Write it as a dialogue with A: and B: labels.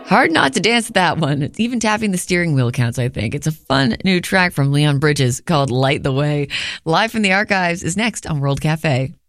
A: Hard not to dance to that one. It's even tapping the steering wheel counts, I think. It's a fun new track from Leon Bridges called Light the Way. Live from the archives is next on World Cafe.